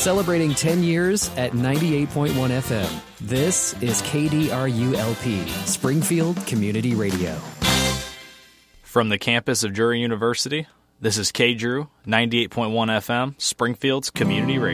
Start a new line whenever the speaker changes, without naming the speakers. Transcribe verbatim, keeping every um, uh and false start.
Celebrating ten years at ninety-eight point one F M. This is K D R U L P, Springfield Community Radio.
From the campus of Drury University, this is K D R U, ninety-eight point one F M, Springfield's Community Radio.